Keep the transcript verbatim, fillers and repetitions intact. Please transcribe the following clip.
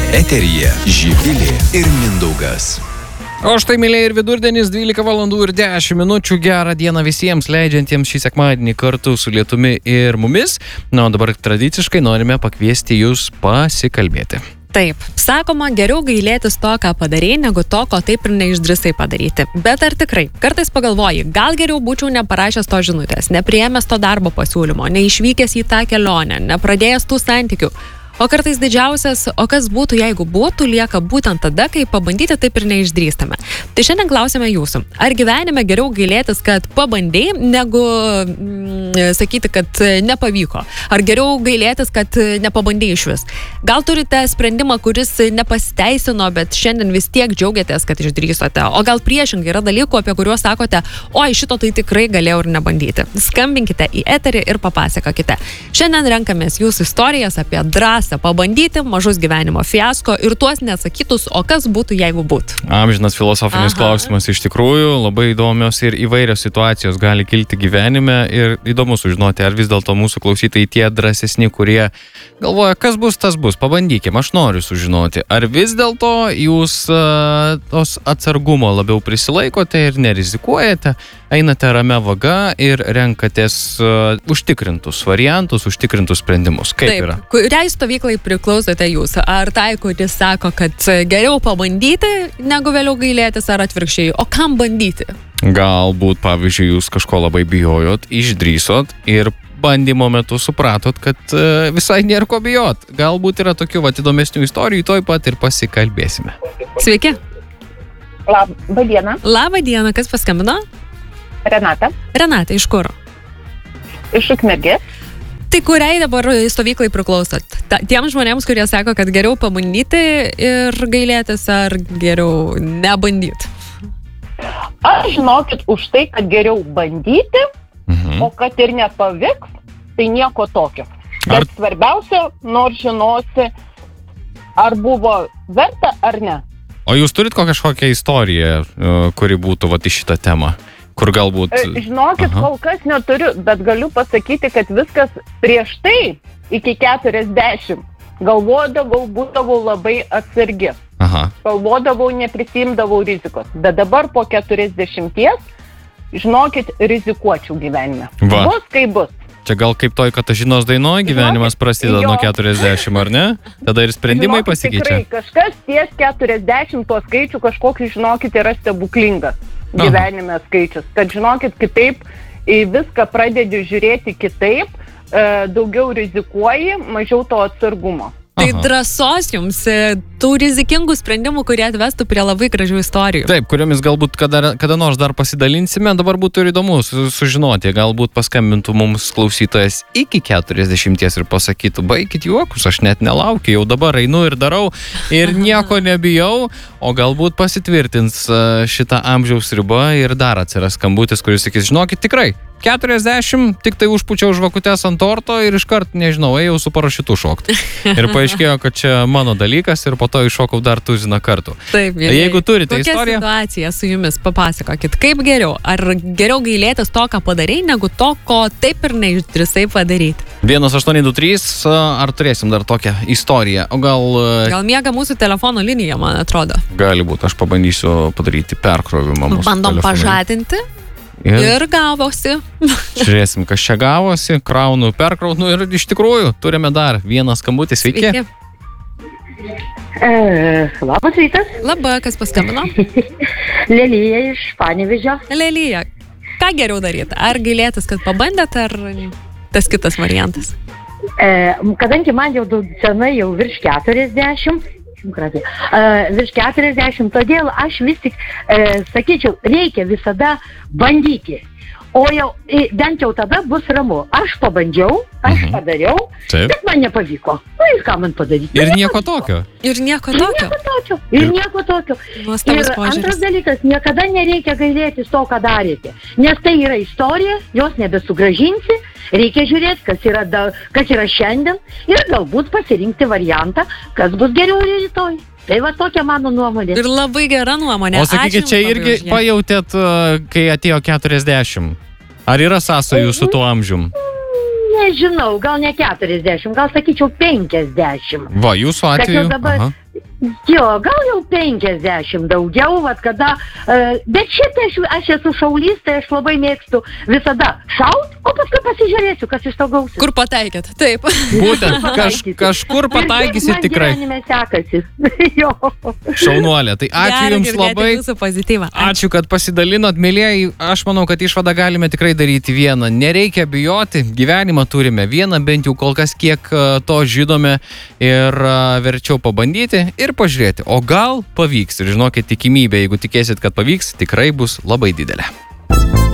Eteryje Živilė ir Mindaugas. O štai, mėlyje, ir vidurdienis, dvylika valandų ir dešimt minučių. Gerą dieną visiems leidžiantiems šį sekmadienį kartu su lietumi ir mumis. Na, o dabar tradiciškai norime pakviesti jūs pasikalbėti. Taip, sakoma, geriau gailėtis to, ką padarei, negu to, ko taip ir neišdrįsai padaryti. Bet ar tikrai? Kartais pagalvoji, gal geriau būčiau neparašęs to žinutės, nepriėmęs to darbo pasiūlymo, neišvykęs į tą kelionę, nepradėjęs tų santykių. O kartais didžiausias, o kas būtų, jeigu būtų, lieka būtent tada, kai pabandyti taip ir neišdrįstame. Tai šiandien klausime jūsų, ar gyvenime geriau gailėtis, kad pabandėjai, negu mm, sakyti, kad nepavyko? Ar geriau gailėtis, kad nepabandėjai iš vis? Gal turite sprendimą, kuris nepasiteisino, bet šiandien vis tiek džiaugiatės, kad išdrįsote? O gal priešingai yra dalykų, apie kuriuos sakote, oi, šito tai tikrai galėjau ir nebandyti? Skambinkite į eterį ir papasakokite. Šiandien renkamės jūsų istorijas apie drąsą pabandyti, mažus gyvenimo fiasko ir tuos neatsakytus, o kas būtų, jeigu būtų. Amžinas filosofinis Aha. klausimas iš tikrųjų, labai įdomios ir įvairios situacijos gali kilti gyvenime ir įdomu sužinoti, ar vis dėlto mūsų klausytojai tie drąsesni, kurie galvoja, kas bus, tas bus, pabandykime, aš noriu sužinoti, ar vis dėlto jūs uh, tos atsargumo labiau prisilaikote ir nerizikuojate, einate ramia vaga ir renkatės uh, užtikrintus variantus, užtikrintus sprendimus. Kaip Taip, yra? Kuriai stovyklai priklausote jūs? Ar tai, kuris sako, kad geriau pabandyti, negu vėliau gailėtis, ar atvirkščiai? O kam bandyti? Galbūt, pavyzdžiui, jūs kažko labai bijojot, išdrįsot ir bandymo metu supratot, kad uh, visai nėra ko bijot. Galbūt yra tokių vat, įdomesnių istorijų, toj pat ir pasikalbėsime. Sveiki. Labą dieną. Labą dieną, kas paskambino? Renata. Renata, iš kur? Iš Ukmergės. Tai kuriai dabar stovyklai priklausot? Ta, tiems žmonėms, kurie sako, kad geriau pabandyti ir gailėtis, ar geriau nebandyti? Aš žinokit už tai, kad geriau bandyti, mhm. o kad ir nepavyks, tai nieko tokio. Ar... Bet svarbiausia, nors žinosi, ar buvo verta ar ne. O jūs turit kažkokią istoriją, kuri būtų vat, į šitą temą? Kur galbūt... Žinokit, Aha. kol kas neturiu, bet galiu pasakyti, kad viskas prieš tai, iki keturiasdešimt, galvodavau, būdavau labai atsargi. Aha. Galvodavau, neprisimdavau rizikos. Bet dabar po keturiasdešimties, žinokit, rizikuočiau gyvenime. Va. Bus, kaip bus. Čia gal kaip toj Katažinos dainoj gyvenimas prasideda nuo keturiasdešimt, ar ne? Tada ir sprendimai žinokit, pasikeičia. Tikrai, kažkas ties keturiasdešimt to skaičių kažkokį, žinokit, yra stebuklingas. Gyvenime skaičius, kad žinokit, kitaip į viską pradedi žiūrėti kitaip, daugiau rizikuoji, mažiau to atsargumo. Tai drąsos jums, tų rizikingų sprendimų, kurie atvestų prie labai gražių istorijų. Taip, kuriomis galbūt kada, kada nors dar pasidalinsime, dabar būtų ir įdomu sužinoti, galbūt paskambintų mums klausytojas iki keturiasdešimties ir pasakytų, baikit juokus, aš net nelaukiu, jau dabar einu ir darau ir nieko nebijau, o galbūt pasitvirtins šitą amžiaus ribą ir dar atsiras skambutis, kuris sakys, žinokit, tikrai, keturiasdešimt, tik tai užpučiau žvakutes ant torto ir iškart, nežinau, ėjau su parašiutu šokti. Ir paaiškėjo, kad čia mano dalykas ir po to iššokau dar tuziną kartų. Taip, jei, jeigu turite kokia istoriją... Kokia situacija su jumis, papasakokit, kaip geriau? Ar geriau gailėtis to, ką padarei, negu to, ko taip ir neišdrįsai padaryti? vienas aštuoni du trys, ar turėsim dar tokią istoriją? O gal... Gal miega mūsų telefono linija, man atrodo. Gali būti, aš pabandysiu padaryti perkrovimą mūsų Bandom telefonui. pažadinti. Ir, ir gavosi. Žiūrėsim, kas čia gavosi, kraunu, perkraunu ir iš tikrųjų turime dar vieną skambutį. Sveiki. Sveiki. E, labas rytas. Labą, kas paskambino? Lelija iš Panevėžio. Lelija, ką geriau daryti? Ar gailėtis, kad pabandėt, ar tas kitas variantas? E, kadangi man jau daug senai, jau virš keturiasdešimt, Uh, virš keturiasdešimt, todėl aš vis tik uh, sakyčiau, reikia visada bandyti. O jau, bent jau tada bus ramu. Aš pabandžiau, aš mhm. padariau, Taip. bet man nepavyko. Na ir ką man padaryti? Ir nieko tokio. Ir nieko tokio. Ir nieko tokio. Ir, ir nieko tokio. Nuostabus ir požiūris. Antras dalykas, niekada nereikia gailėtis to, ką darėte. Nes tai yra istorija, jos nebesugrąžinsi. Reikia žiūrėti, kas yra, da, kas yra šiandien ir galbūt pasirinkti variantą, kas bus geriau rytoj. Tai va tokia mano nuomonė. Ir labai gera nuomonė. O sakykit, čia irgi pajautėt, kai atėjo keturiasdešimt. Ar yra sąsajų su tuo amžium? Nežinau, gal ne keturiasdešimt, gal sakyčiau penkiasdešimt. Va, jūsų atveju? Dabar, Jo, gal jau penkiasdešimt daugiau, vat kada, uh, bet šitą aš, aš esu šaulys, tai aš labai mėgstu visada šaut, o paskui pasižiūrėsiu, kas iš to gausis. Kur pataikėt, taip. Būtent, kaž, kažkur pataikysi tikrai. Ir man gyvenime sekasi. Jo. Šaunuolė, tai ačiū Gera Jums girdėti labai. jūsų pozityvą. Ačiū, kad pasidalinot, mėlyjeji. Aš manau, kad išvadą galime tikrai daryti vieną. Nereikia bijoti, gyvenimą turime vieną, bent jau kol kas kiek to žinome ir verčiau pabandyti ir pažiūrėti. O gal pavyks ir žinokit, tikimybė, jeigu tikėsit, kad pavyks, tikrai bus labai didelė.